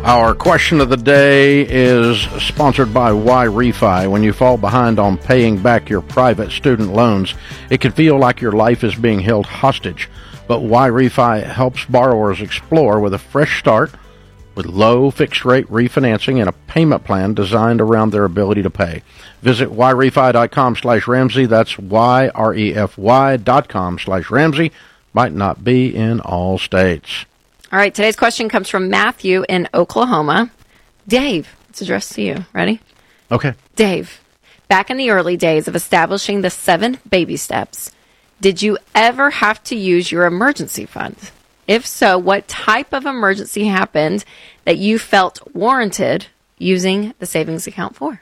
Our question of the day is sponsored by YRefi. When you fall behind on paying back your private student loans, it can feel like your life is being held hostage. But YRefi helps borrowers explore with a fresh start with low fixed-rate refinancing and a payment plan designed around their ability to pay. Visit yrefy.com/Ramsey. That's yrefy.com/Ramsey. Might not be in all states. All right, today's question comes from Matthew in Oklahoma. Dave, it's addressed to you. Ready? Okay. Dave, back in the early days of establishing the 7 baby steps, did you ever have to use your emergency fund? If so, what type of emergency happened that you felt warranted using the savings account for?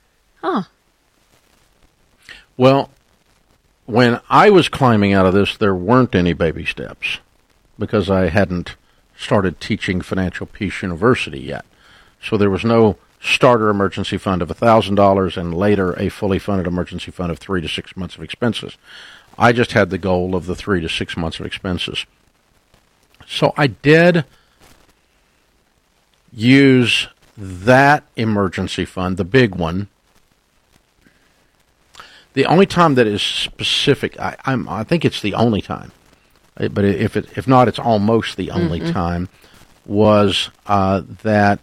Well, when I was climbing out of this, there weren't any baby steps because I hadn't started teaching Financial Peace University yet. So there was no starter emergency fund of $1,000 and later a fully funded emergency fund of 3 to 6 months of expenses. I just had the goal of the 3 to 6 months of expenses. So I did use that emergency fund, the big one. The only time that is specific, I think it's the only time, but if not, it's almost the only time, was that,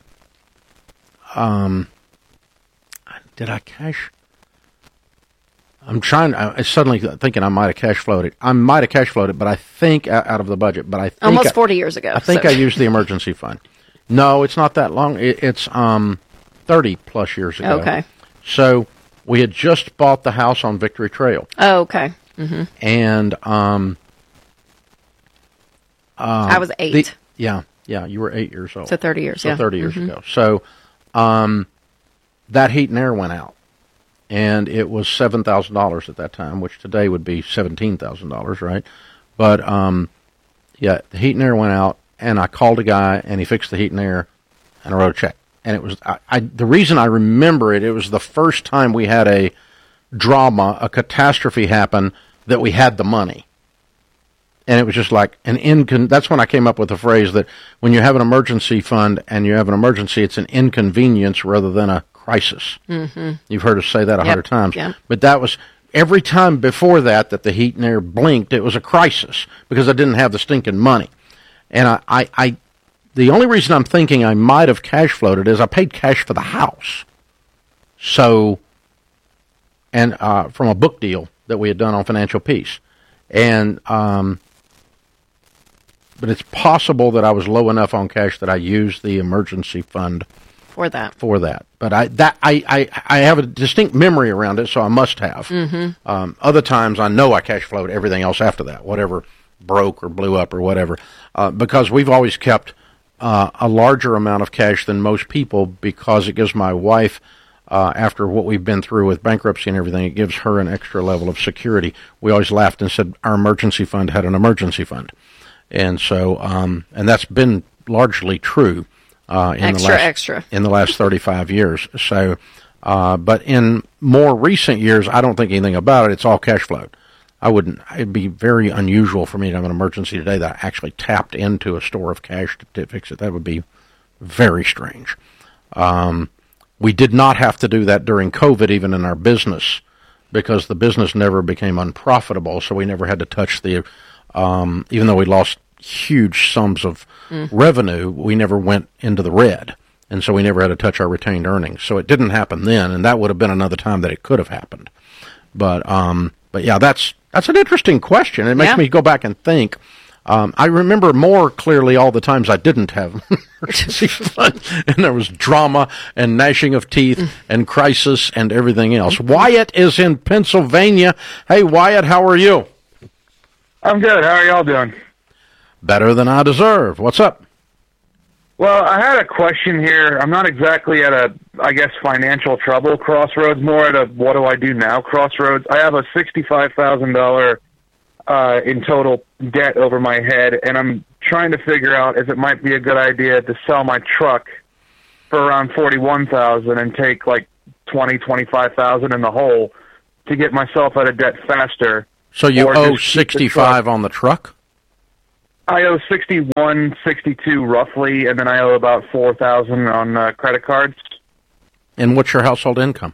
did I cash? I'm suddenly thinking I might have cash flowed it. I might have cash flowed it, but I think out of the budget, but I think almost 40 years ago. I think I used the emergency fund. No, it's not that long. It's 30 plus years ago. Okay. So we had just bought the house on Victory Trail. Oh, okay. Mm-hmm. And I was 8. Yeah, you were 8 years old. So 30 years, yeah. 30 years ago. So that heat and air went out. And it was $7,000 at that time, which today would be $17,000, right? But, the heat and air went out, and I called a guy, and he fixed the heat and air, and I wrote a check. And it was, the reason I remember it, it was the first time we had a drama, a catastrophe happen, that we had the money. And it was just like that's when I came up with the phrase that when you have an emergency fund and you have an emergency, it's an inconvenience rather than a crisis. Mm-hmm. You've heard us say that 100 times. Yep. But that was every time before that the heat and air blinked, it was a crisis because I didn't have the stinking money. And I the only reason I'm thinking I might have cash flowed it is I paid cash for the house. So, and from a book deal that we had done on Financial Peace. And, but it's possible that I was low enough on cash that I used the emergency fund for that. But I have a distinct memory around it, so I must have. Mm-hmm. Other times I know I cash flowed everything else after that, whatever broke or blew up or whatever, because we've always kept a larger amount of cash than most people because it gives my wife, after what we've been through with bankruptcy and everything, it gives her an extra level of security. We always laughed and said our emergency fund had an emergency fund. And so, and that's been largely true in the last 35 years. So, but in more recent years, I don't think anything about it. It's all cash flowed. It'd be very unusual for me to have an emergency today that I actually tapped into a store of cash to fix it. That would be very strange. We did not have to do that during COVID, even in our business, because the business never became unprofitable. So we never had to touch the, even though we lost huge sums of revenue, we never went into the red. And so we never had to touch our retained earnings. So it didn't happen then, and that would have been another time that it could have happened. But yeah, that's an interesting question. It makes me go back and think. I remember more clearly all the times I didn't have an emergency fund, and there was drama and gnashing of teeth and crisis and everything else. Wyatt is in Pennsylvania. Hey, Wyatt, how are you? I'm good. How are y'all doing? Better than I deserve. What's up? Well, I had a question here. I'm not exactly at a, financial trouble crossroads, more at a what do I do now crossroads. I have a $65,000 in total debt over my head, and I'm trying to figure out if it might be a good idea to sell my truck for around $41,000 and take like $25,000 in the hole to get myself out of debt faster. So you owe $65 on the truck? I owe 61, 62 roughly, and then I owe about 4,000 on credit cards. And what's your household income?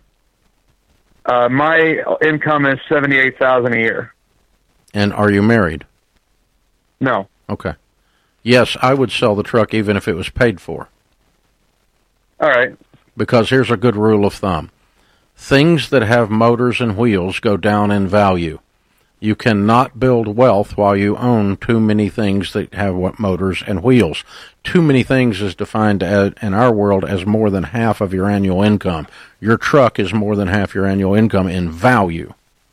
My income is 78,000 a year. And are you married? No. Okay. Yes, I would sell the truck even if it was paid for. All right. Because here's a good rule of thumb. Things that have motors and wheels go down in value. You cannot build wealth while you own too many things that have motors and wheels. Too many things is defined in our world as more than half of your annual income. Your truck is more than half your annual income in value.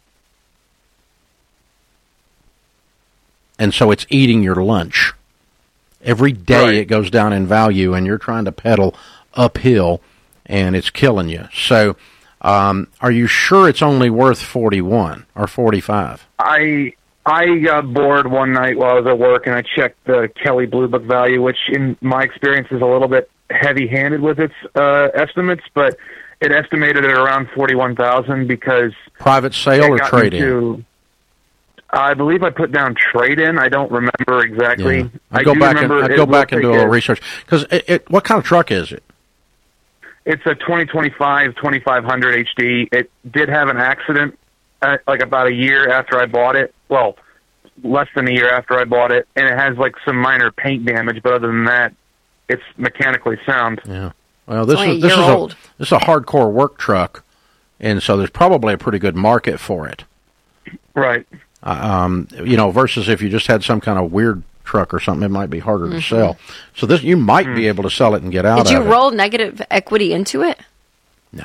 And so it's eating your lunch. Every day it goes down in value, and you're trying to pedal uphill, and it's killing you. So are you sure it's only worth 41 or 45? I got bored one night while I was at work, and I checked the Kelley Blue Book value, which in my experience is a little bit heavy-handed with its estimates, but it estimated it around 41,000 because private sale or trade-in? I believe I put down trade-in. I don't remember exactly. Yeah. I'd go back and do a little research. Because what kind of truck is it? It's a 2025 2500 HD. It did have an accident like about a year after I bought it. Well, less than a year after I bought it. And it has like some minor paint damage, but other than that, it's mechanically sound. Yeah. Well, this is a hardcore work truck, and so there's probably a pretty good market for it. Right. Versus if you just had some kind of weird truck or something, it might be harder to sell. So this, you might be able to sell it and get out of it. Did you roll negative equity into it? No.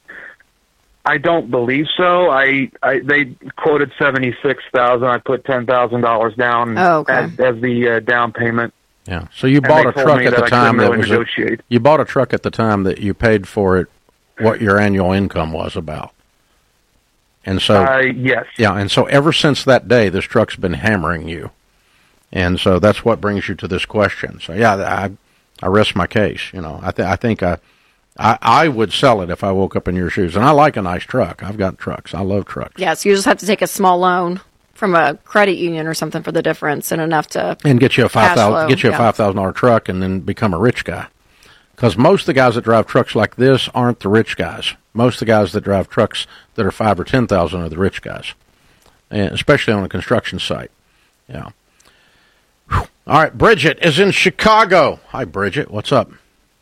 I don't believe so. They quoted 76,000. I put $10,000 down as the down payment. Yeah. So you bought a truck at the time you bought a truck at the time that you paid for it. What your annual income was about. And so, yes. Yeah, and so ever since that day, this truck's been hammering you. And so that's what brings you to this question. So, yeah, I rest my case. I think I would sell it if I woke up in your shoes. And I like a nice truck. I've got trucks. I love trucks. Yeah, so you just have to take a small loan from a credit union or something for the difference and enough to get you a $5,000 truck and then become a rich guy. Because most of the guys that drive trucks like this aren't the rich guys. Most of the guys that drive trucks that are $5,000 or $10,000 are the rich guys, and especially on a construction site. Yeah. Whew. All right, Bridget is in Chicago. Hi, Bridget. What's up?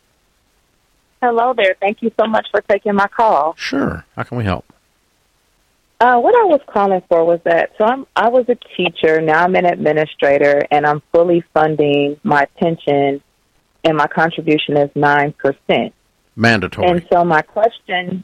Hello there. Thank you so much for taking my call. Sure. How can we help? What I was calling for was that, I was a teacher, now I'm an administrator, and I'm fully funding my pension, and my contribution is 9%. Mandatory. And so my question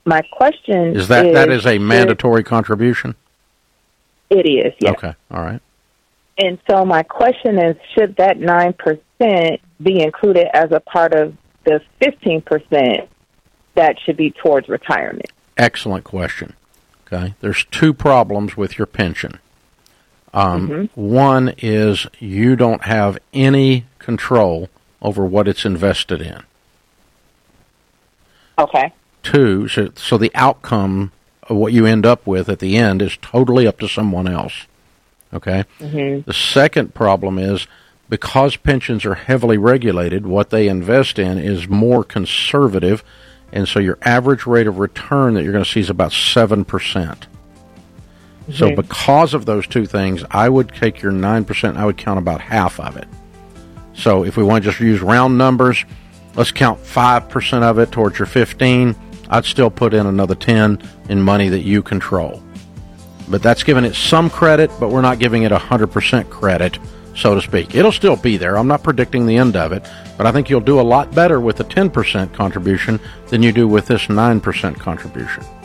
is that is a mandatory contribution? It is, yes. Okay, all right. And so my question is, should that 9% be included as a part of the 15% that should be towards retirement? Excellent question. Okay, there's two problems with your pension. One is you don't have any control over what it's invested in. Okay. Two, so the outcome of what you end up with at the end is totally up to someone else. Okay? The second problem is because pensions are heavily regulated, what they invest in is more conservative, and so your average rate of return that you're going to see is about 7%. So because of those two things, I would take your 9%, I would count about half of it. So if we want to just use round numbers, let's count 5% of it towards your 15. I'd still put in another 10 in money that you control. But that's giving it some credit, but we're not giving it 100% credit, so to speak. It'll still be there. I'm not predicting the end of it, but I think you'll do a lot better with a 10% contribution than you do with this 9% contribution.